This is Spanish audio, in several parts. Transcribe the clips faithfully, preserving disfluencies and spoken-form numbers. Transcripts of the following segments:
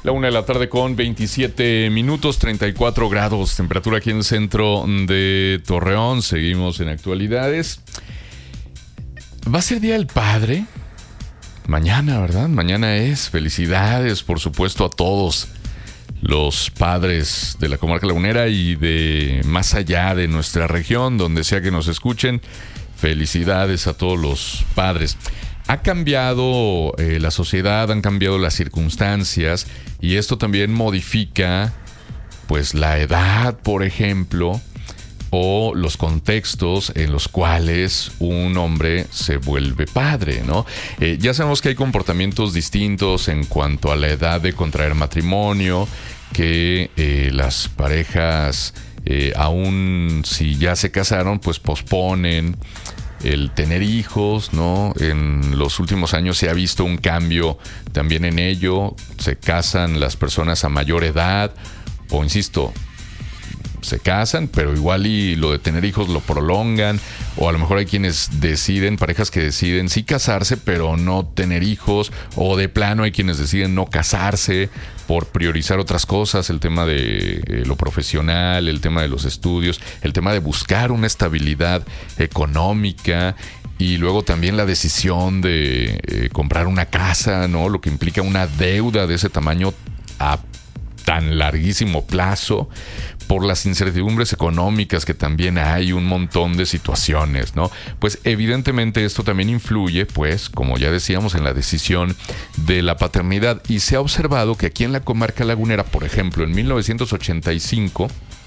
La una de la tarde con veintisiete minutos, treinta y cuatro grados, temperatura aquí en el centro de Torreón. Seguimos en actualidades. ¿Va a ser Día del Padre? Mañana, ¿verdad? Mañana es. Felicidades, por supuesto, a todos los padres de la comarca lagunera y de más allá de nuestra región, donde sea que nos escuchen. Felicidades a todos los padres. Ha cambiado eh, la sociedad, han cambiado las circunstancias y esto también modifica pues la edad, por ejemplo, o los contextos en los cuales un hombre se vuelve padre, ¿no? Eh, ya sabemos que hay comportamientos distintos en cuanto a la edad de contraer matrimonio, que eh, las parejas, eh, aún si ya se casaron, pues posponen el tener hijos, ¿no? En los últimos años se ha visto un cambio también en ello. Se casan las personas a mayor edad, o insisto, se casan, pero igual y lo de tener hijos lo prolongan, o a lo mejor hay quienes deciden, parejas que deciden sí casarse, pero no tener hijos, o de plano hay quienes deciden no casarse por priorizar otras cosas, el tema de eh, lo profesional, el tema de los estudios, el tema de buscar una estabilidad económica, y luego también la decisión de eh, comprar una casa, ¿no? Lo que implica una deuda de ese tamaño a tan larguísimo plazo, por las incertidumbres económicas que también hay, un montón de situaciones, ¿no? Pues evidentemente esto también influye, pues, como ya decíamos, en la decisión de la paternidad. Y se ha observado que aquí en la comarca lagunera, por ejemplo, en mil novecientos ochenta y cinco,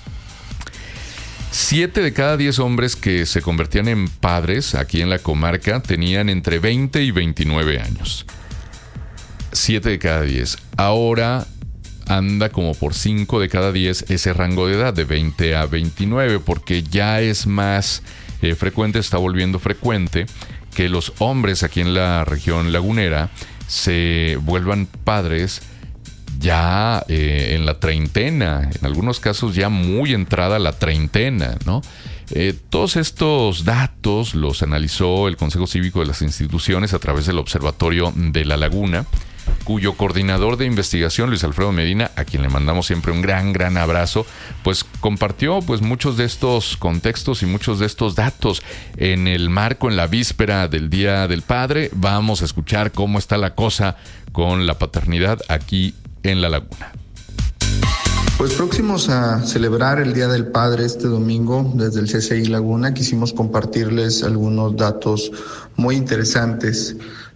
siete de cada diez hombres que se convertían en padres aquí en la comarca tenían entre veinte y veintinueve años. siete de cada diez. Ahora anda como por cinco de cada diez ese rango de edad, de veinte a veintinueve, porque ya es más eh, frecuente, está volviendo frecuente que los hombres aquí en la región lagunera se vuelvan padres ya eh, en la treintena, en algunos casos ya muy entrada la treintena, ¿no? Eh, todos estos datos los analizó el Consejo Cívico de las Instituciones a través del Observatorio de la Laguna, cuyo coordinador de investigación, Luis Alfredo Medina, a quien le mandamos siempre un gran, gran abrazo, pues compartió pues muchos de estos contextos y muchos de estos datos en el marco, en la víspera del Día del Padre. Vamos a escuchar cómo está la cosa con la paternidad aquí en La Laguna. Pues próximos a celebrar el Día del Padre este domingo, desde el C C I Laguna, quisimos compartirles algunos datos muy interesantes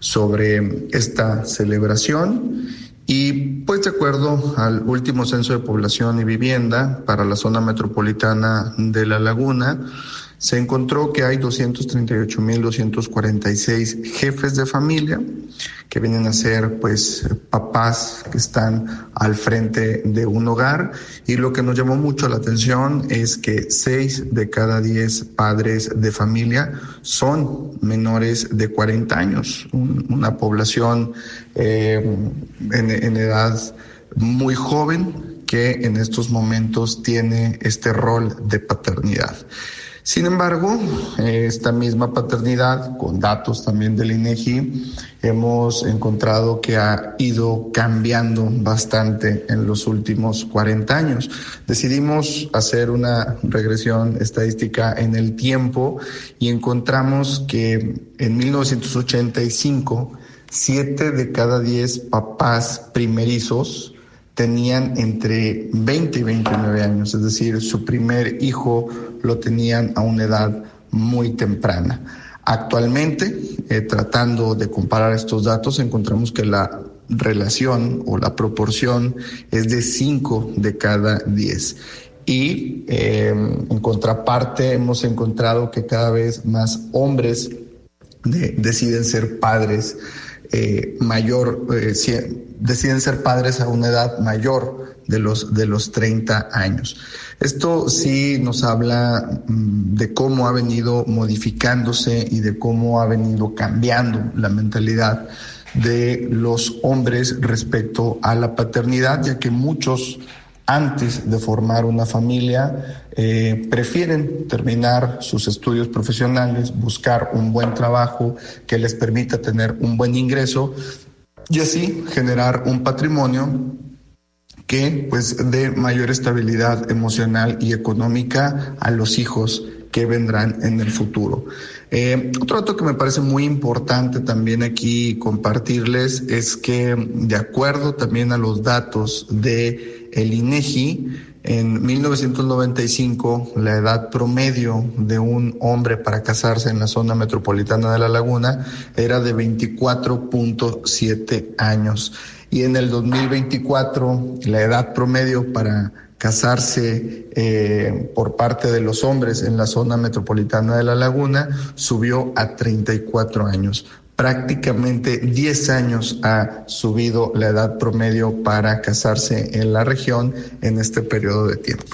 sobre esta celebración. Y pues de acuerdo al último censo de población y vivienda para la zona metropolitana de La Laguna, se encontró que hay doscientos treinta y ocho mil doscientos cuarenta y seis jefes de familia, que vienen a ser pues papás que están al frente de un hogar. Y lo que nos llamó mucho la atención es que seis de cada diez padres de familia son menores de cuarenta años, un, una población eh, en, en edad muy joven que en estos momentos tiene este rol de paternidad. Sin embargo, esta misma paternidad, con datos también del INEGI, hemos encontrado que ha ido cambiando bastante en los últimos cuarenta años. Decidimos hacer una regresión estadística en el tiempo y encontramos que en mil novecientos ochenta y cinco, siete de cada diez papás primerizos tenían entre veinte y veintinueve años, es decir, su primer hijo lo tenían a una edad muy temprana. Actualmente, eh, tratando de comparar estos datos, encontramos que la relación o la proporción es de cinco de cada diez. Y eh, en contraparte hemos encontrado que cada vez más hombres de, deciden ser padres eh, mayor, eh, deciden ser padres a una edad mayor de los, de los treinta años. Esto sí nos habla mm, de cómo ha venido modificándose y de cómo ha venido cambiando la mentalidad de los hombres respecto a la paternidad, ya que muchos, antes de formar una familia, eh, prefieren terminar sus estudios profesionales, buscar un buen trabajo que les permita tener un buen ingreso y así generar un patrimonio que pues dé mayor estabilidad emocional y económica a los hijos que vendrán en el futuro. Eh, otro dato que me parece muy importante también aquí compartirles es que, de acuerdo también a los datos de el INEGI, en mil novecientos noventa y cinco la edad promedio de un hombre para casarse en la zona metropolitana de La Laguna era de veinticuatro punto siete años. Y en el dos mil veinticuatro la edad promedio para casarse eh, por parte de los hombres en la zona metropolitana de La Laguna subió a treinta y cuatro años. Prácticamente diez años ha subido la edad promedio para casarse en la región en este periodo de tiempo.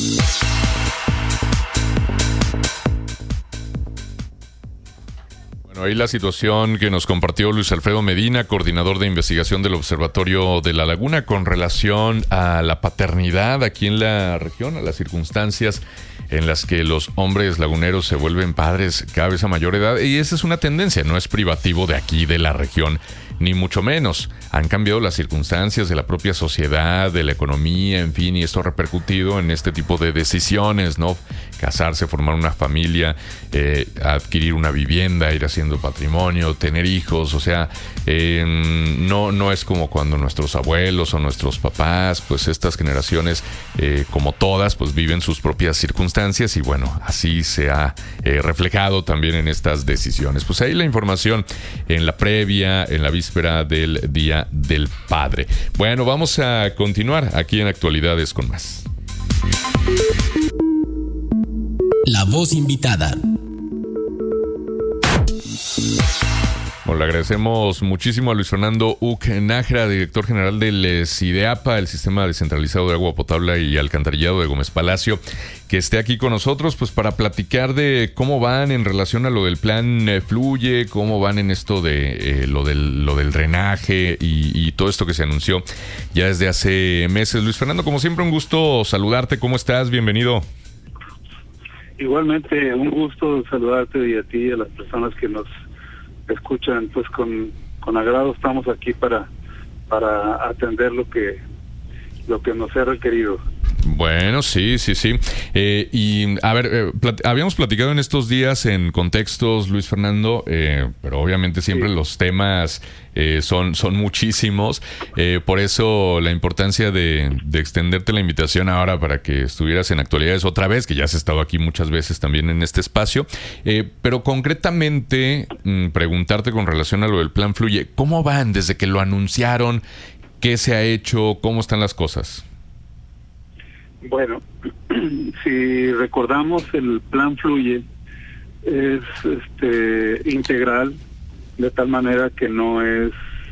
Ahí la situación que nos compartió Luis Alfredo Medina, coordinador de investigación del Observatorio de La Laguna, con relación a la paternidad aquí en la región, a las circunstancias en las que los hombres laguneros se vuelven padres cada vez a mayor edad. Y esa es una tendencia, no es privativo de aquí, de la región, ni mucho menos. Han cambiado las circunstancias de la propia sociedad, de la economía, en fin, y esto ha repercutido en este tipo de decisiones, ¿no? Casarse, formar una familia, eh, adquirir una vivienda, ir haciendo patrimonio, tener hijos, o sea, eh, no, no es como cuando nuestros abuelos o nuestros papás, pues estas generaciones, eh, como todas, pues viven sus propias circunstancias y bueno, así se ha eh, reflejado también en estas decisiones. Pues ahí la información en la previa, en la víspera del Día del Padre. Bueno, vamos a continuar aquí en Actualidades con más. La voz invitada. Bueno, le agradecemos muchísimo a Luis Fernando Uc Nájera, director general del SIDEAPA, el Sistema Descentralizado de Agua Potable y Alcantarillado de Gómez Palacio, que esté aquí con nosotros pues para platicar de cómo van en relación a lo del plan eh, Fluye, cómo van en esto de eh, lo del lo del drenaje y, y todo esto que se anunció ya desde hace meses. Luis Fernando, como siempre, un gusto saludarte. ¿Cómo estás? Bienvenido. Igualmente, un gusto saludarte y a ti y a las personas que nos escuchan, pues con, con agrado estamos aquí para para atender lo que lo que nos ha requerido. Bueno, sí, sí, sí. Eh, y a ver, eh, plat- habíamos platicado en estos días en contextos, Luis Fernando, eh, pero obviamente siempre sí. Los temas eh, son, son muchísimos. Eh, por eso la importancia de, de extenderte la invitación ahora para que estuvieras en Actualidades otra vez, que ya has estado aquí muchas veces también en este espacio. Eh, pero concretamente, mmm, preguntarte con relación a lo del plan Fluye, ¿cómo van desde que lo anunciaron? ¿Qué se ha hecho? ¿Cómo están las cosas? Bueno, si recordamos, el plan Fluye es este integral, de tal manera que no es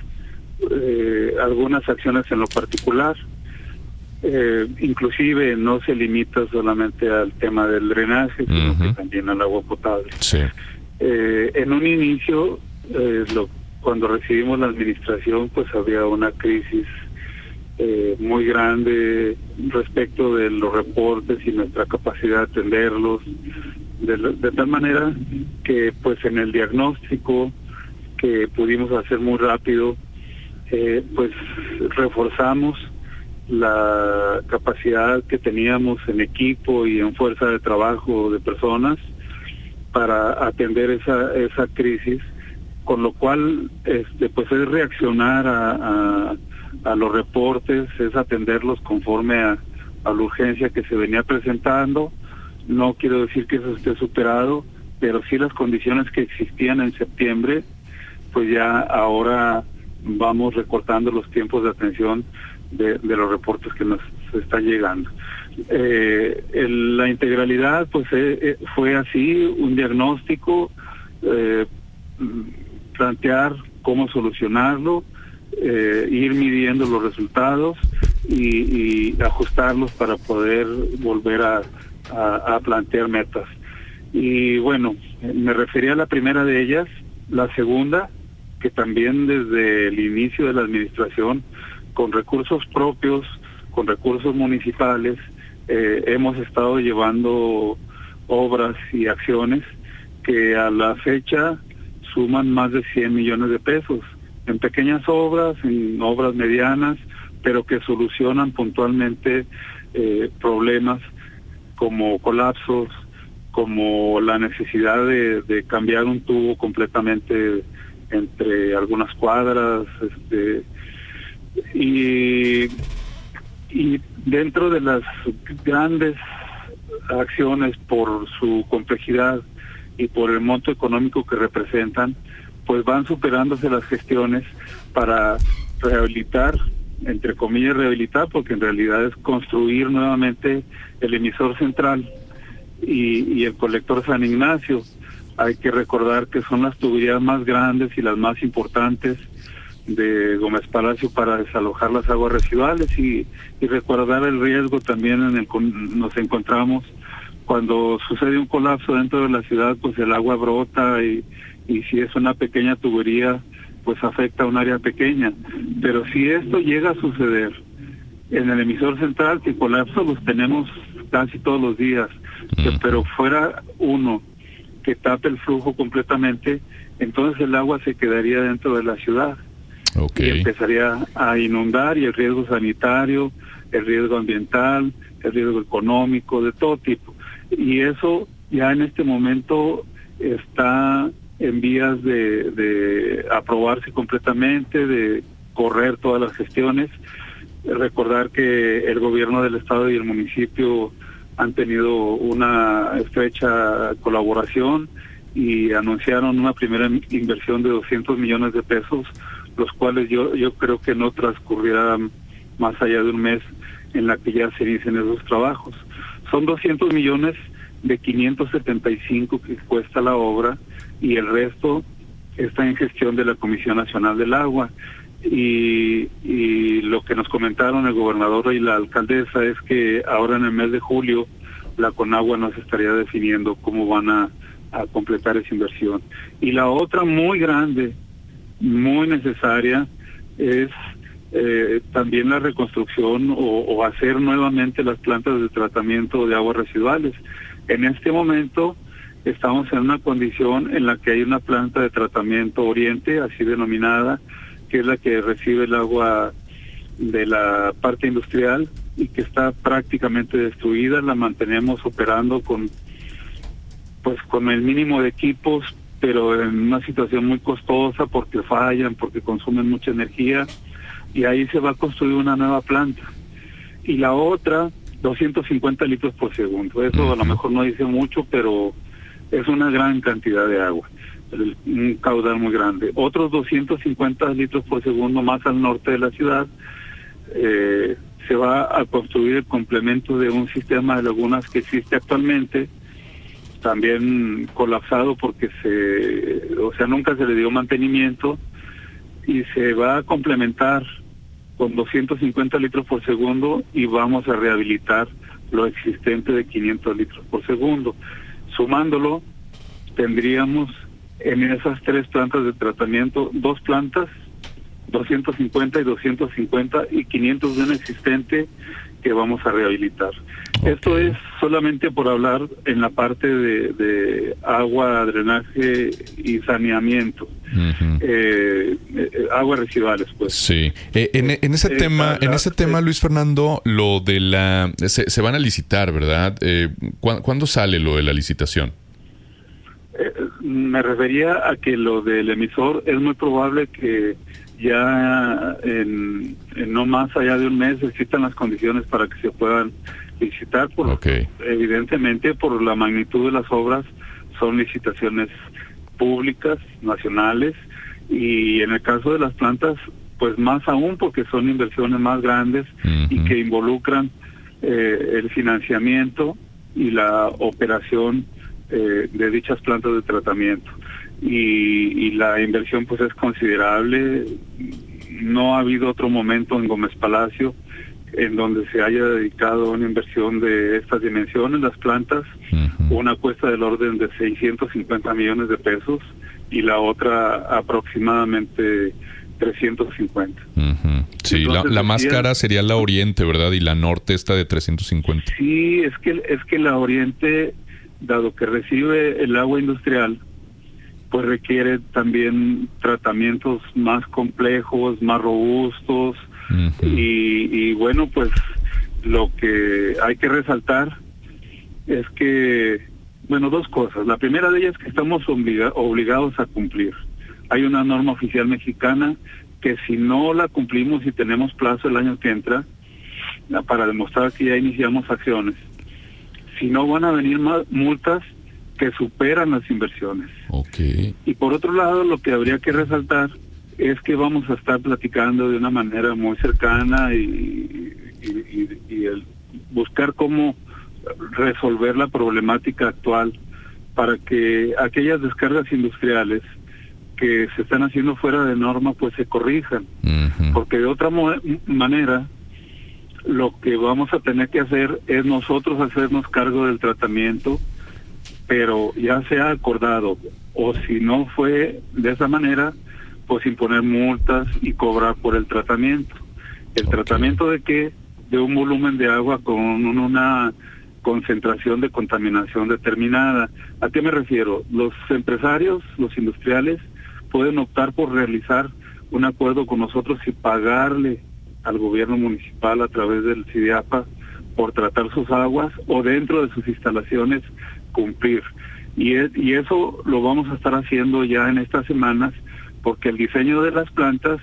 eh, algunas acciones en lo particular, eh, inclusive no se limita solamente al tema del drenaje, sino uh-huh. que también al agua potable. Sí. Eh, en un inicio, eh, lo, cuando recibimos la administración, pues había una crisis Eh, muy grande respecto de los reportes y nuestra capacidad de atenderlos, de, de tal manera que pues en el diagnóstico que pudimos hacer muy rápido, eh, pues reforzamos la capacidad que teníamos en equipo y en fuerza de trabajo de personas para atender esa esa crisis, con lo cual este pues es reaccionar a, a a los reportes, es atenderlos conforme a, a la urgencia que se venía presentando. No quiero decir que eso esté superado, pero sí las condiciones que existían en septiembre, pues ya ahora vamos recortando los tiempos de atención de, de los reportes que nos están llegando. Eh, el, la integralidad pues eh, fue así, un diagnóstico, eh, plantear cómo solucionarlo, Eh, ir midiendo los resultados y, y ajustarlos para poder volver a, a, a plantear metas. Y bueno, me refería a la primera de ellas. La segunda, que también desde el inicio de la administración, con recursos propios, con recursos municipales, eh, hemos estado llevando obras y acciones que a la fecha suman más de cien millones de pesos, en pequeñas obras, en obras medianas, pero que solucionan puntualmente eh, problemas como colapsos, como la necesidad de, de cambiar un tubo completamente entre algunas cuadras, este, y, y dentro de las grandes acciones por su complejidad y por el monto económico que representan, pues van superándose las gestiones para rehabilitar, entre comillas rehabilitar, porque en realidad es construir nuevamente el emisor central y, y el colector San Ignacio. Hay que recordar que son las tuberías más grandes y las más importantes de Gómez Palacio para desalojar las aguas residuales, y, y recordar el riesgo también en el que nos encontramos cuando sucede un colapso dentro de la ciudad. Pues el agua brota y, y si es una pequeña tubería, pues afecta a un área pequeña. Pero si esto llega a suceder en el emisor central, que colapso los tenemos casi todos los días, que, pero fuera uno que tape el flujo completamente, entonces el agua se quedaría dentro de la ciudad. Okay. Y empezaría a inundar, y el riesgo sanitario, el riesgo ambiental, el riesgo económico, de todo tipo. Y eso ya en este momento está en vías de, de aprobarse completamente, de correr todas las gestiones. Recordar que el gobierno del estado y el municipio han tenido una estrecha colaboración y anunciaron una primera inversión de doscientos millones de pesos, los cuales yo yo creo que no transcurrirá más allá de un mes en la que ya se inicien esos trabajos. Son doscientos millones de quinientos setenta y cinco que cuesta la obra, y el resto está en gestión de la Comisión Nacional del Agua. Y, y lo que nos comentaron el gobernador y la alcaldesa es que ahora en el mes de julio la Conagua nos estaría definiendo cómo van a, a completar esa inversión. Y la otra muy grande, muy necesaria, es eh, también la reconstrucción o, o hacer nuevamente las plantas de tratamiento de aguas residuales. En este momento estamos en una condición en la que hay una planta de tratamiento Oriente, así denominada, que es la que recibe el agua de la parte industrial y que está prácticamente destruida. La mantenemos operando con pues con el mínimo de equipos, pero en una situación muy costosa porque fallan, porque consumen mucha energía, y ahí se va a construir una nueva planta. Y la otra, doscientos cincuenta litros por segundo. Eso a lo mejor no dice mucho, pero es una gran cantidad de agua, un caudal muy grande. Otros doscientos cincuenta litros por segundo más al norte de la ciudad, eh, se va a construir el complemento de un sistema de lagunas que existe actualmente, también colapsado porque se, o sea, nunca se le dio mantenimiento, y se va a complementar con doscientos cincuenta litros por segundo, y vamos a rehabilitar lo existente de quinientos litros por segundo. Sumándolo, tendríamos en esas tres plantas de tratamiento, dos plantas, doscientos cincuenta y doscientos cincuenta, y quinientos de un existente que vamos a rehabilitar. Okay. Esto es solamente por hablar en la parte de, de agua, drenaje y saneamiento. Uh-huh. eh, eh, aguas residuales, pues. Sí. Eh, en, en ese eh, tema, la, en ese tema, Luis Fernando, lo de la se, se van a licitar, ¿verdad? Eh, ¿cu- ¿Cuándo sale lo de la licitación? Eh, me refería a que lo del emisor es muy probable que ya en, en no más allá de un mes existan las condiciones para que se puedan licitar. Por, okay. Evidentemente, por la magnitud de las obras, son licitaciones públicas, nacionales, y en el caso de las plantas, pues más aún, porque son inversiones más grandes uh-huh. y que involucran eh, el financiamiento y la operación eh, de dichas plantas de tratamiento. Y, y la inversión pues es considerable. No ha habido otro momento en Gómez Palacio en donde se haya dedicado una inversión de estas dimensiones. Las plantas, uh-huh. una cuesta del orden de seiscientos cincuenta millones de pesos y la otra aproximadamente trescientos cincuenta. Uh-huh. Sí, Entonces, la, la más decía, cara sería la Oriente, ¿verdad? Y la Norte está de trescientos cincuenta. Sí, es que, es que la Oriente, dado que recibe el agua industrial, pues requiere también tratamientos más complejos, más robustos, Uh-huh. y, y bueno, pues lo que hay que resaltar es que, bueno, dos cosas. La primera de ellas es que estamos obliga- obligados a cumplir. Hay una norma oficial mexicana que si no la cumplimos y tenemos plazo el año que entra para demostrar que ya iniciamos acciones, si no van a venir más multas que superan las inversiones. Okay. Y por otro lado, lo que habría que resaltar es que vamos a estar platicando de una manera muy cercana y, y, y, y el buscar cómo resolver la problemática actual para que aquellas descargas industriales que se están haciendo fuera de norma pues se corrijan. Uh-huh. Porque de otra mo- manera lo que vamos a tener que hacer es nosotros hacernos cargo del tratamiento, pero ya sea acordado o si no fue de esa manera, pues imponer multas y cobrar por el tratamiento. ¿El okay. tratamiento de qué? De un volumen de agua con una concentración de contaminación determinada. ¿A qué me refiero? Los empresarios, los industriales, pueden optar por realizar un acuerdo con nosotros y pagarle al gobierno municipal a través del SIDIAPA por tratar sus aguas o dentro de sus instalaciones cumplir. Y, es, y eso lo vamos a estar haciendo ya en estas semanas porque el diseño de las plantas,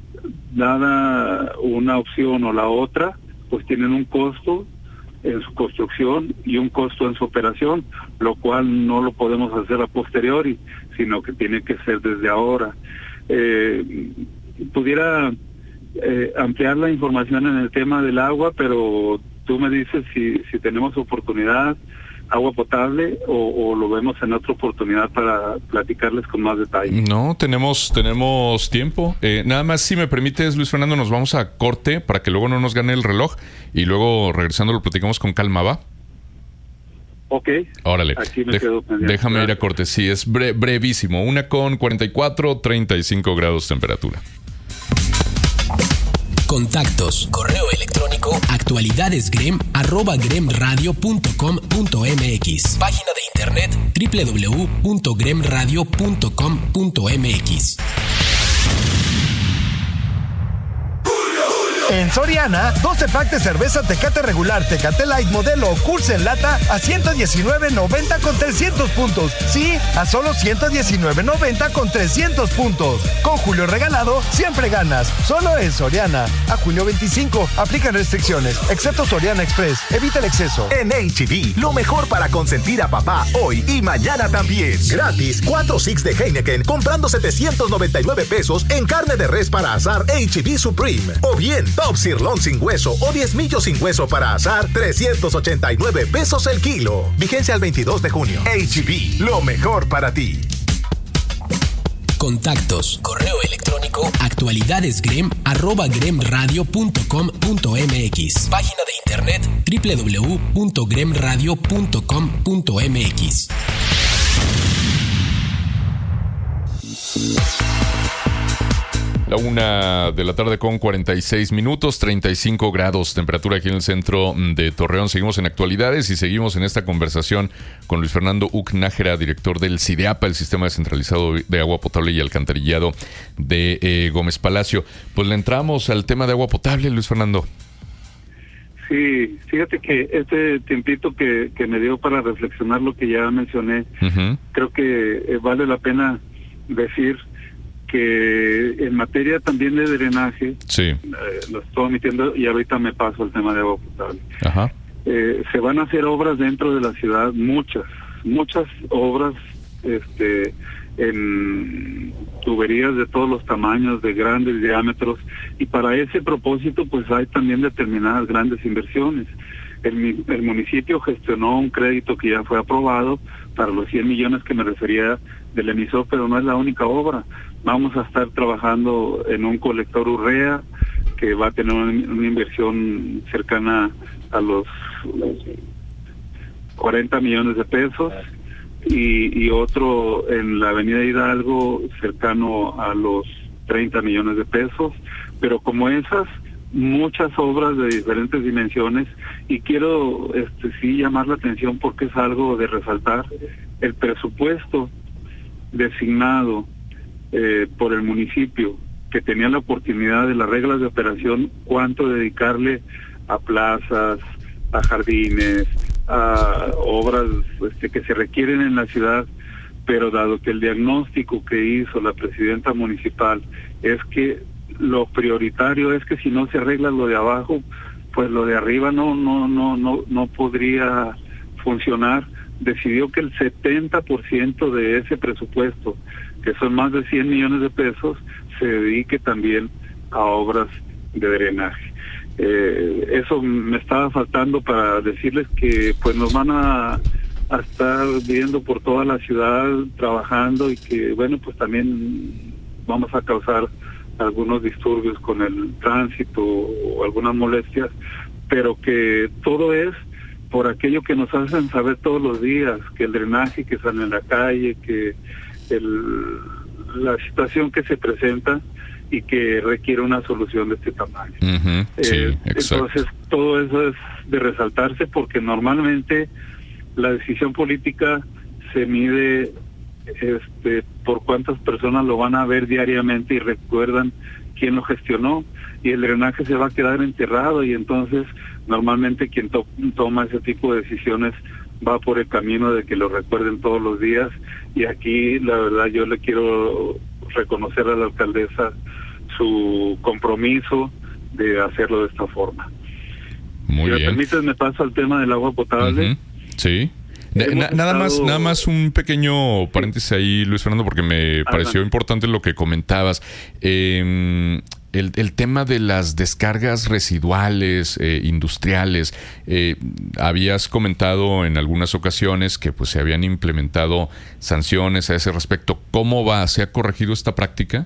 dada una opción o la otra, pues tienen un costo en su construcción y un costo en su operación, lo cual no lo podemos hacer a posteriori, sino que tiene que ser desde ahora. Eh, pudiera eh, ampliar la información en el tema del agua, pero tú me dices si, si tenemos oportunidad, agua potable, o, o lo vemos en otra oportunidad para platicarles con más detalle. No, tenemos tenemos tiempo. Eh, nada más, si me permites, Luis Fernando, nos vamos a corte para que luego no nos gane el reloj y luego regresando lo platicamos con calma, ¿va? Ok. Órale. Aquí me De- quedo pendiente. déjame Gracias. ir a corte. Sí, es bre- brevísimo. Una con cuarenta y cuatro, treinta y cinco grados temperatura. Contactos, correo electrónico, actualidadesgrem, arroba gremradio punto com punto mx. Página de internet, doble u doble u doble u punto gremradio punto com punto mx. En Soriana, doce pack de cerveza Tecate regular, Tecate Light modelo Curse en lata a ciento diecinueve noventa con trescientos puntos. Sí, a solo ciento diecinueve noventa con trescientos puntos. Con Julio regalado, siempre ganas. Solo en Soriana. A junio veinticinco, aplican restricciones, excepto Soriana Express. Evita el exceso. En H E B, lo mejor para consentir a papá hoy y mañana también. Gratis, cuatro six de Heineken comprando setecientos noventa y nueve pesos en carne de res para asar H E B Supreme. O bien, Top Sirloin sin hueso o diez millos sin hueso para asar, trescientos ochenta y nueve pesos el kilo. Vigencia al veintidós de junio. H E B, lo mejor para ti. Contactos, correo electrónico, actualidadesgrem, arroba gremradio punto com punto mx. Página de internet, doble u doble u doble u punto gremradio punto com punto mx. La una de la tarde con cuarenta y seis minutos, treinta y cinco grados, temperatura aquí en el centro de Torreón. Seguimos en actualidades y seguimos en esta conversación con Luis Fernando Uc Nájera, director del SIDIAPA, el Sistema Descentralizado de Agua Potable y Alcantarillado de eh, Gómez Palacio. Pues le entramos al tema de agua potable, Luis Fernando. Sí, fíjate que este tiempito que, que me dio para reflexionar lo que ya mencioné, uh-huh. creo que eh, vale la pena decir que en materia también de drenaje, sí. eh, lo estoy omitiendo y ahorita me paso al tema de agua potable. Ajá. Eh, se van a hacer obras dentro de la ciudad, muchas, muchas obras este, en tuberías de todos los tamaños, de grandes diámetros, y para ese propósito pues hay también determinadas grandes inversiones. El, el municipio gestionó un crédito que ya fue aprobado para los cien millones que me refería del emisor, pero no es la única obra. Vamos a estar trabajando en un colector urea que va a tener una, una inversión cercana a los, los cuarenta millones de pesos y, y otro en la avenida Hidalgo cercano a los treinta millones de pesos, pero como esas, muchas obras de diferentes dimensiones, y quiero este sí llamar la atención porque es algo de resaltar. El presupuesto designado eh, por el municipio que tenía la oportunidad de las reglas de operación, cuánto dedicarle a plazas, a jardines, a obras este, que se requieren en la ciudad, pero dado que el diagnóstico que hizo la presidenta municipal es que lo prioritario es que si no se arregla lo de abajo, pues lo de arriba no no no no no podría funcionar, decidió que el setenta por ciento de ese presupuesto, que son más de cien millones de pesos, se dedique también a obras de drenaje. Eh, eso me estaba faltando para decirles que pues nos van a, a estar viendo por toda la ciudad trabajando y que bueno, pues también vamos a causar algunos disturbios con el tránsito o algunas molestias, pero que todo es por aquello que nos hacen saber todos los días, que el drenaje que sale en la calle, que el, la situación que se presenta y que requiere una solución de este tamaño. Uh-huh, sí, eh, exacto. Entonces, todo eso es de resaltarse porque normalmente la decisión política se mide este por cuántas personas lo van a ver diariamente y recuerdan quién lo gestionó, y el drenaje se va a quedar enterrado, y entonces normalmente quien to- toma ese tipo de decisiones va por el camino de que lo recuerden todos los días, y aquí la verdad yo le quiero reconocer a la alcaldesa su compromiso de hacerlo de esta forma. Muy si bien. me permites, me paso al tema del agua potable. Uh-huh. Sí. Na- na- nada más, estado... nada más un pequeño paréntesis ahí, Luis Fernando, porque me Adelante. pareció importante lo que comentabas. Eh, el, el tema de las descargas residuales eh, industriales. Eh, habías comentado en algunas ocasiones que pues se habían implementado sanciones a ese respecto. ¿Cómo va? ¿Se ha corregido esta práctica?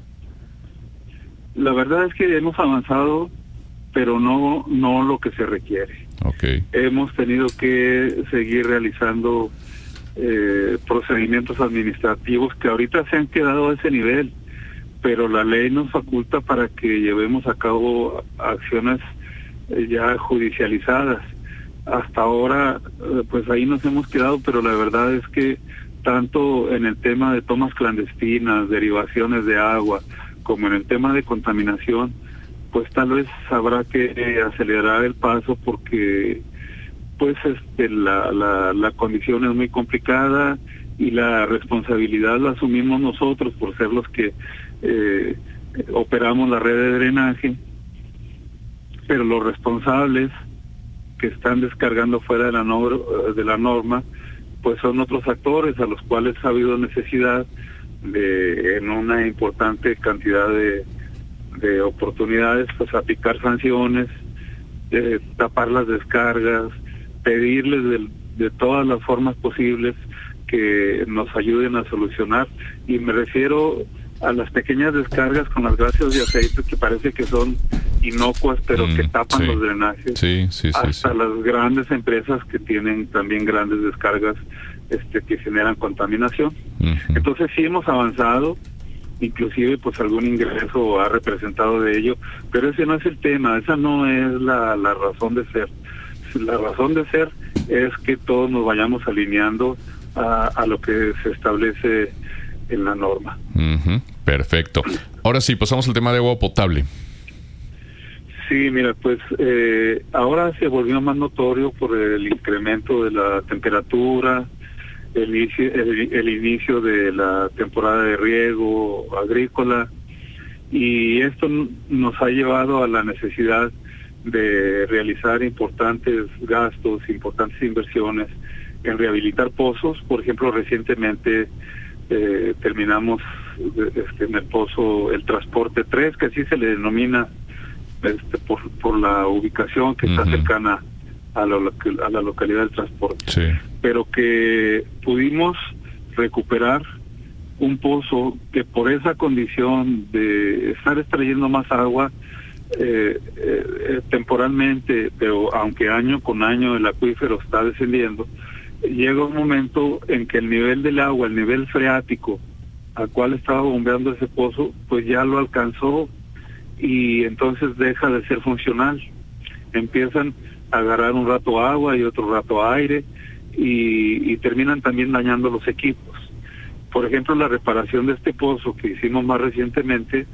La verdad es que hemos avanzado, pero no no lo que se requiere. Okay. Hemos tenido que seguir realizando eh, procedimientos administrativos que ahorita se han quedado a ese nivel, pero la ley nos faculta para que llevemos a cabo acciones eh, ya judicializadas. Hasta ahora, eh, pues ahí nos hemos quedado, pero la verdad es que tanto en el tema de tomas clandestinas, derivaciones de agua, como en el tema de contaminación, pues tal vez habrá que eh, acelerar el paso porque pues este la, la, la condición es muy complicada y la responsabilidad la asumimos nosotros por ser los que eh, operamos la red de drenaje, pero los responsables que están descargando fuera de la, no, de la norma pues son otros actores a los cuales ha habido necesidad de en una importante cantidad de de oportunidades, pues aplicar sanciones, eh, tapar las descargas, pedirles de, de todas las formas posibles que nos ayuden a solucionar, y me refiero a las pequeñas descargas con las gases de aceite que parece que son inocuas pero mm, que tapan sí. los drenajes, sí, sí, sí, hasta sí. las grandes empresas que tienen también grandes descargas este que generan contaminación. Uh-huh. Entonces sí hemos avanzado, inclusive pues algún ingreso ha representado de ello, pero ese no es el tema, esa no es la, la razón de ser. La razón de ser es que todos nos vayamos alineando a, a lo que se establece en la norma. Uh-huh. Perfecto. Ahora sí, pasamos al tema de agua potable. Sí, mira, pues eh, ahora se volvió más notorio por el incremento de la temperatura, El inicio, el, el inicio de la temporada de riego agrícola, y esto nos ha llevado a la necesidad de realizar importantes gastos, importantes inversiones en rehabilitar pozos. Por ejemplo, recientemente eh, terminamos este, en el pozo el Transporte tres, que así se le denomina este, por, por la ubicación que uh-huh. está cercana a la, a la localidad del Transporte. Sí. Pero que pudimos recuperar un pozo que por esa condición de estar extrayendo más agua eh, eh, temporalmente, pero aunque año con año el acuífero está descendiendo, llega un momento en que el nivel del agua, el nivel freático al cual estaba bombeando ese pozo, pues ya lo alcanzó, y entonces deja de ser funcional. Empiezan a agarrar un rato agua y otro rato aire, y, y terminan también dañando los equipos. Por ejemplo, la reparación de este pozo que hicimos más recientemente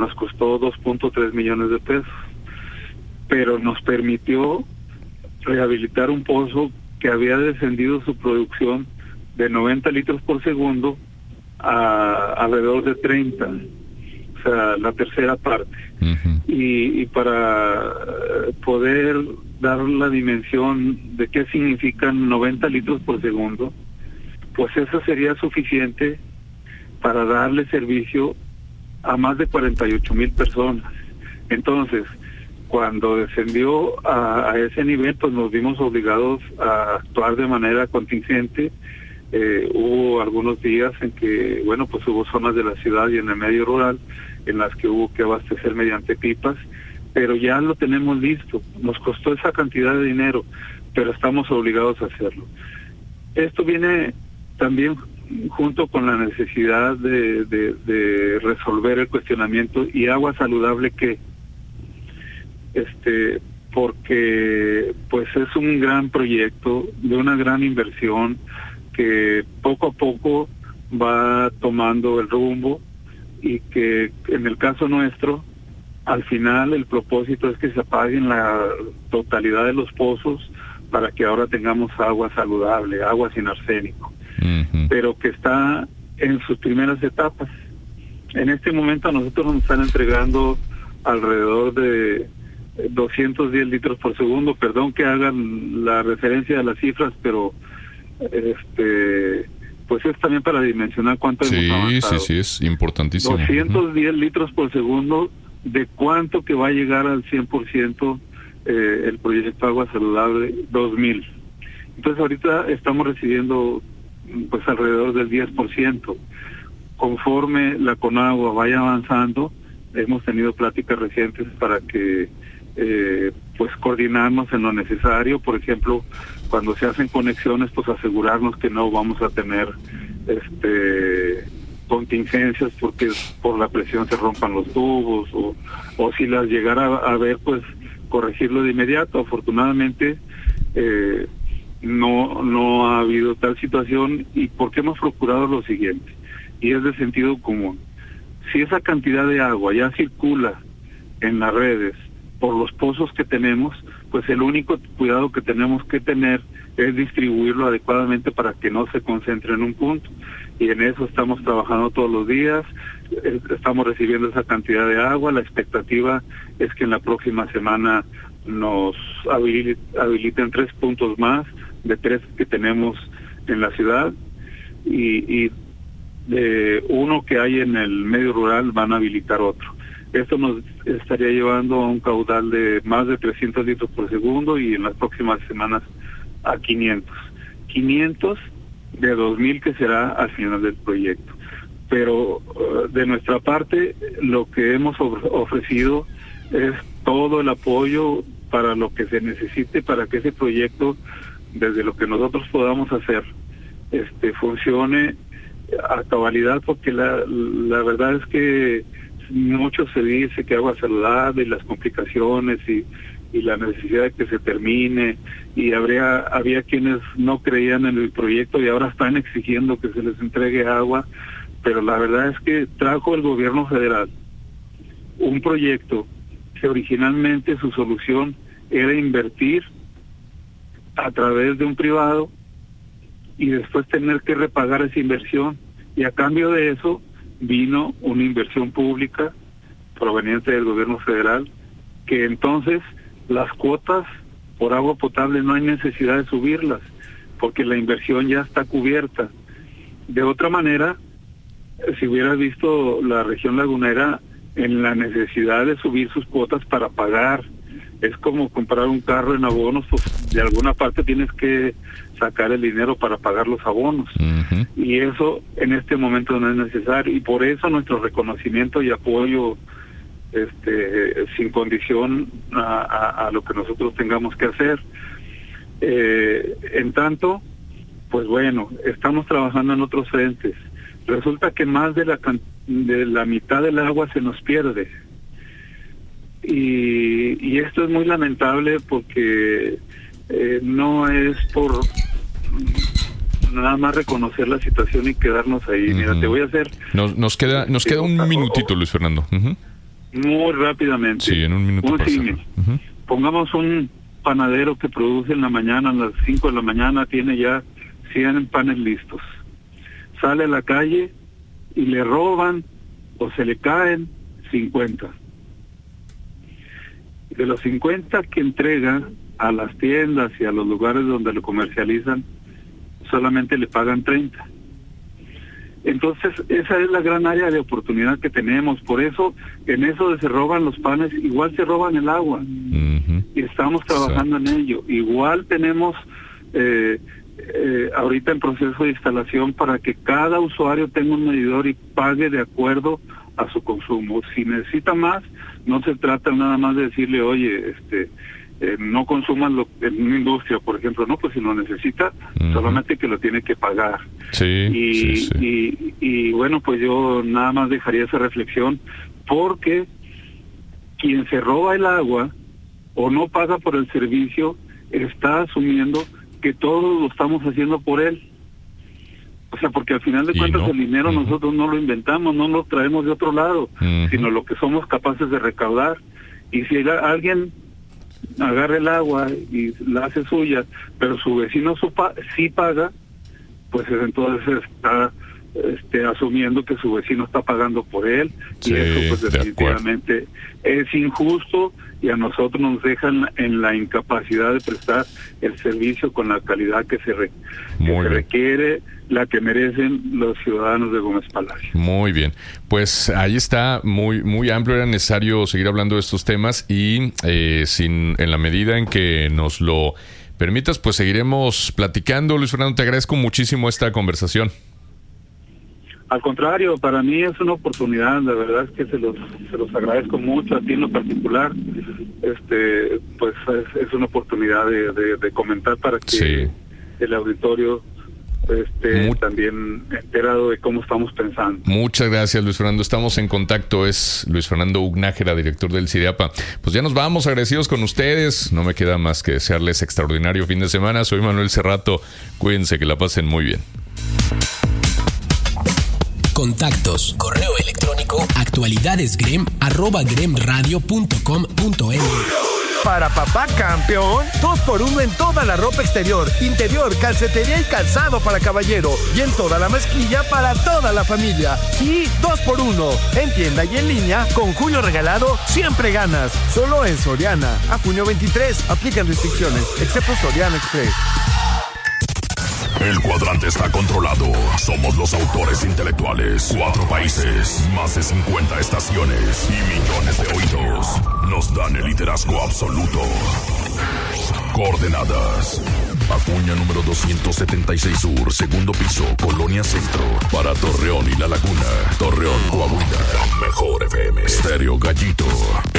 nos costó dos punto tres millones de pesos, pero nos permitió rehabilitar un pozo que había descendido su producción de noventa litros por segundo a alrededor de treinta, o sea, la tercera parte. Uh-huh. Y, y para poder dar la dimensión de qué significan noventa litros por segundo, pues eso sería suficiente para darle servicio a más de cuarenta y ocho mil personas. Entonces, cuando descendió a, a ese nivel, pues nos vimos obligados a actuar de manera contingente. Eh, hubo algunos días en que, bueno, pues hubo zonas de la ciudad y en el medio rural en las que hubo que abastecer mediante pipas, pero ya lo tenemos listo. Nos costó esa cantidad de dinero, pero estamos obligados a hacerlo. Esto viene también junto con la necesidad de, de, de resolver el cuestionamiento y agua saludable que este porque pues es un gran proyecto de una gran inversión que poco a poco va tomando el rumbo y que en el caso nuestro al final el propósito es que se apaguen la totalidad de los pozos para que ahora tengamos agua saludable, agua sin arsénico, uh-huh. pero que está en sus primeras etapas. En este momento a nosotros nos están entregando alrededor de doscientos diez litros por segundo, perdón que hagan la referencia a las cifras, pero este pues es también para dimensionar cuánto sí, hemos avanzado. Sí, sí, es importantísimo. doscientos diez uh-huh. litros por segundo, de cuánto que va a llegar al cien por ciento eh, el proyecto Agua Saludable dos mil. Entonces ahorita estamos recibiendo pues alrededor del diez por ciento. Conforme la Conagua vaya avanzando, hemos tenido pláticas recientes para que eh, pues coordinarnos en lo necesario. Por ejemplo, cuando se hacen conexiones, pues asegurarnos que no vamos a tener este contingencias porque por la presión se rompan los tubos o, o si las llegara a, a ver, pues corregirlo de inmediato. Afortunadamente eh, no no ha habido tal situación, y porque hemos procurado lo siguiente, y es de sentido común. Si esa cantidad de agua ya circula en las redes por los pozos que tenemos, pues el único cuidado que tenemos que tener es distribuirlo adecuadamente para que no se concentre en un punto, y en eso estamos trabajando todos los días. Estamos recibiendo esa cantidad de agua. La expectativa es que en la próxima semana nos habiliten tres puntos más de tres que tenemos en la ciudad, y, y de uno que hay en el medio rural van a habilitar otro. Esto nos estaría llevando a un caudal de más de trescientos litros por segundo, y en las próximas semanas a quinientos. quinientos de dos mil, que será al final del proyecto. Pero uh, de nuestra parte, lo que hemos ofrecido es todo el apoyo para lo que se necesite para que ese proyecto, desde lo que nosotros podamos hacer, este funcione a cabalidad, porque la, la verdad es que mucho se dice que agua saludable y las complicaciones y, y la necesidad de que se termine, y habría había quienes no creían en el proyecto y ahora están exigiendo que se les entregue agua, pero la verdad es que trajo el gobierno federal un proyecto que originalmente su solución era invertir a través de un privado y después tener que repagar esa inversión, y a cambio de eso vino una inversión pública proveniente del gobierno federal, que entonces las cuotas por agua potable no hay necesidad de subirlas porque la inversión ya está cubierta. De otra manera, si hubieras visto la región lagunera en la necesidad de subir sus cuotas para pagar, es como comprar un carro en abonos, pues de alguna parte tienes que sacar el dinero para pagar los abonos. Uh-huh. Y eso en este momento no es necesario, y por eso nuestro reconocimiento y apoyo este sin condición a, a, a lo que nosotros tengamos que hacer. Eh, en tanto, pues bueno, estamos trabajando en otros frentes. Resulta que más de la de la mitad del agua se nos pierde. Y, y esto es muy lamentable porque eh, no es por nada más reconocer la situación y quedarnos ahí. Uh-huh. Mira, te voy a hacer... Nos, nos queda nos queda un minutito, Luis Fernando. Uh-huh. Muy rápidamente. Sí, en un minuto. Un símil. Uh-huh. Pongamos un panadero que produce en la mañana, a las cinco de la mañana, tiene ya cien panes listos. Sale a la calle y le roban o se le caen cincuenta. De los cincuenta que entrega a las tiendas y a los lugares donde lo comercializan, solamente le pagan treinta. Entonces, esa es la gran área de oportunidad que tenemos. Por eso, en eso de se roban los panes, igual se roban el agua. Uh-huh. Y estamos trabajando Exacto. en ello. Igual tenemos eh, eh, ahorita en proceso de instalación para que cada usuario tenga un medidor y pague de acuerdo a su consumo. Si necesita más, no se trata nada más de decirle, oye, este... Eh, no consuman lo, en una industria, por ejemplo, no, pues si lo necesita, uh-huh. solamente que lo tiene que pagar. Sí, y, sí, sí. Y, y bueno, pues yo nada más dejaría esa reflexión, porque quien se roba el agua o no paga por el servicio está asumiendo que todos lo estamos haciendo por él. O sea, porque al final de cuentas no. el dinero uh-huh. nosotros no lo inventamos, no lo traemos de otro lado, uh-huh. sino lo que somos capaces de recaudar. Y si alguien agarra el agua y la hace suya, pero su vecino supa, sí paga, pues entonces está este, asumiendo que su vecino está pagando por él, sí, y eso pues definitivamente es injusto, y a nosotros nos dejan en la incapacidad de prestar el servicio con la calidad que se, re, que se requiere, la que merecen los ciudadanos de Gómez Palacio. Muy bien, pues ahí está, muy muy amplio, era necesario seguir hablando de estos temas y eh, sin en la medida en que nos lo permitas, pues seguiremos platicando. Luis Fernando, te agradezco muchísimo esta conversación. Al contrario, para mí es una oportunidad, la verdad es que se los se los agradezco mucho, a ti en lo particular, este pues es, es una oportunidad de, de, de comentar para que sí. el auditorio esté Muy... también enterado de cómo estamos pensando. Muchas gracias, Luis Fernando, estamos en contacto. Es Luis Fernando Ugnájera, director del CIDEAPA. Pues ya nos vamos, agradecidos con ustedes, no me queda más que desearles extraordinario fin de semana. Soy Manuel Cerrato, cuídense, que la pasen muy bien. Contactos, correo electrónico, actualidadesgrem, arroba gremradio punto com punto m x. Para papá campeón, dos por uno en toda la ropa exterior, interior, calcetería y calzado para caballero, y en toda la mezclilla para toda la familia. Sí, dos por uno. En tienda y en línea, con Julio Regalado, siempre ganas. Solo en Soriana. A junio veintitrés, aplican restricciones, excepto Soriana Express. El cuadrante está controlado. Somos los autores intelectuales. Cuatro países, más de cincuenta estaciones y millones de oídos nos dan el liderazgo absoluto. Coordenadas: Acuña número doscientos setenta y seis Sur, segundo piso, Colonia Centro. Para Torreón y La Laguna, Torreón, Coahuila, Mejor F M, Estéreo Gallito.